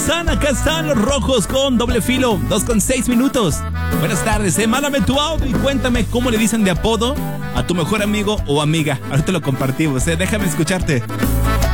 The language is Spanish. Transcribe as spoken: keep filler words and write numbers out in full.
Acá están los rojos con doble filo, dos con seis minutos. Buenas tardes, eh. Mándame tu audio y cuéntame cómo le dicen de apodo a tu mejor amigo o amiga. Ahorita lo compartimos, eh. Déjame escucharte.